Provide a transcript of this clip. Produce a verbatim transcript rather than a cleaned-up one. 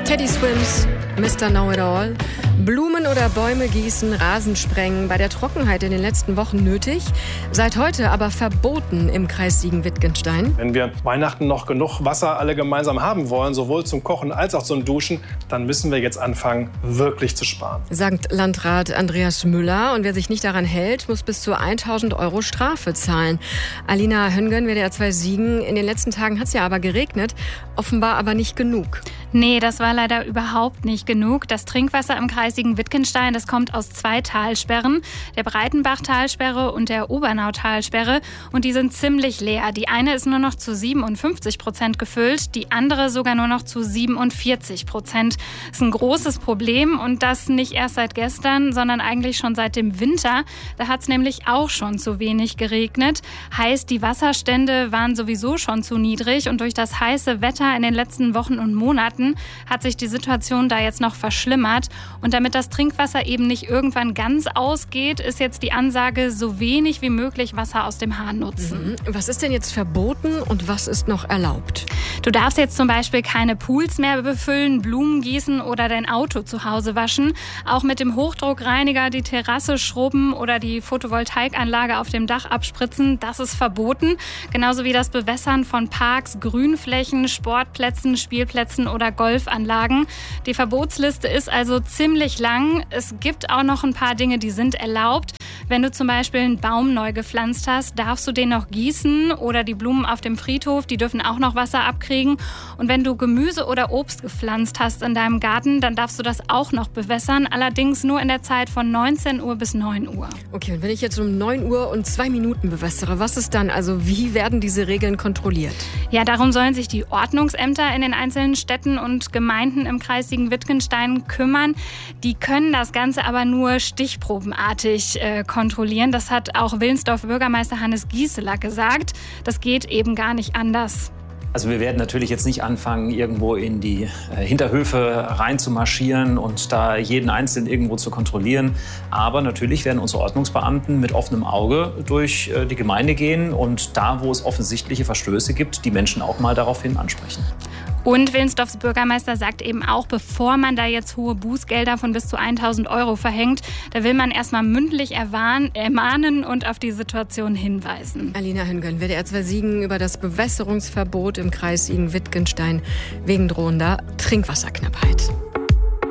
Teddy Swims, Mister Know-it-all. Blumen oder Bäume gießen, Rasen sprengen, bei der Trockenheit in den letzten Wochen nötig, seit heute aber verboten im Kreis Siegen-Wittgenstein. Wenn wir Weihnachten noch genug Wasser alle gemeinsam haben wollen, sowohl zum Kochen als auch zum Duschen, dann müssen wir jetzt anfangen, wirklich zu sparen. Sagt Landrat Andreas Müller. Und wer sich nicht daran hält, muss bis zu tausend Euro Strafe zahlen. Alina Hönggen, W D R zwei Siegen. In den letzten Tagen hat es ja aber geregnet, offenbar aber nicht genug. Nee, das war leider überhaupt nicht genug. Das Trinkwasser im Kreis Siegen-Wittgenstein, das kommt aus zwei Talsperren, der Breitenbach-Talsperre und der Obernau-Talsperre. Und die sind ziemlich leer. Die eine ist nur noch zu siebenundfünfzig Prozent gefüllt, die andere sogar nur noch zu siebenundvierzig Prozent. Das ist ein großes Problem und das nicht erst seit gestern, sondern eigentlich schon seit dem Winter. Da hat es nämlich auch schon zu wenig geregnet. Heißt, die Wasserstände waren sowieso schon zu niedrig und durch das heiße Wetter in den letzten Wochen und Monaten hat sich die Situation da jetzt noch verschlimmert. Und damit das Trinkwasser eben nicht irgendwann ganz ausgeht, ist jetzt die Ansage, so wenig wie möglich Wasser aus dem Hahn nutzen. Mhm. Was ist denn jetzt verboten und was ist noch erlaubt? Du darfst jetzt zum Beispiel keine Pools mehr befüllen, Blumen gießen oder dein Auto zu Hause waschen. Auch mit dem Hochdruckreiniger die Terrasse schrubben oder die Photovoltaikanlage auf dem Dach abspritzen, das ist verboten. Genauso wie das Bewässern von Parks, Grünflächen, Sportplätzen, Spielplätzen oder Golfanlagen. Die Verbotsliste ist also ziemlich lang. Es gibt auch noch ein paar Dinge, die sind erlaubt. Wenn du zum Beispiel einen Baum neu gepflanzt hast, darfst du den noch gießen oder die Blumen auf dem Friedhof, die dürfen auch noch Wasser abkriegen. Und wenn du Gemüse oder Obst gepflanzt hast in deinem Garten, dann darfst du das auch noch bewässern, allerdings nur in der Zeit von neunzehn Uhr bis neun Uhr. Okay, und wenn ich jetzt um neun Uhr und zwei Minuten bewässere, was ist dann? Also wie werden diese Regeln kontrolliert? Ja, darum sollen sich die Ordnungsämter in den einzelnen Städten und Gemeinden im Kreis Siegen-Wittgenstein kümmern. Die können das Ganze aber nur stichprobenartig äh, kontrollieren. Das hat auch Willensdorf-Bürgermeister Hannes Gieseler gesagt. Das geht eben gar nicht anders. Also wir werden natürlich jetzt nicht anfangen, irgendwo in die äh, Hinterhöfe reinzumarschieren und da jeden Einzelnen irgendwo zu kontrollieren. Aber natürlich werden unsere Ordnungsbeamten mit offenem Auge durch äh, die Gemeinde gehen und da, wo es offensichtliche Verstöße gibt, die Menschen auch mal daraufhin ansprechen. Und Willensdorfs Bürgermeister sagt eben auch, bevor man da jetzt hohe Bußgelder von bis zu tausend Euro verhängt, da will man erstmal mündlich erwarnen, ermahnen und auf die Situation hinweisen. Alina Hönggen, W D R zwei Siegen über das Bewässerungsverbot im Kreis Siegen-Wittgenstein wegen drohender Trinkwasserknappheit.